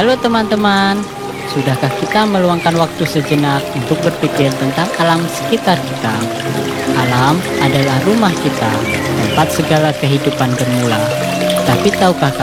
Halo teman-teman, sudahkah kita meluangkan waktu sejenak untuk berpikir tentang alam sekitar kita? Alam adalah rumah kita, tempat segala kehidupan bermula. Tapi tahukah